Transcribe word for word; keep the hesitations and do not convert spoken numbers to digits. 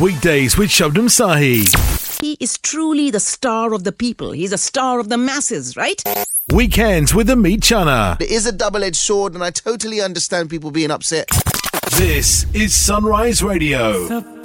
weekdays with Shabnam Sahi. He is truly the star of the people. He's a star of the masses, right? Weekends with Amit Chana. It is a double-edged sword, and I totally understand people being upset. This is Sunrise Radio.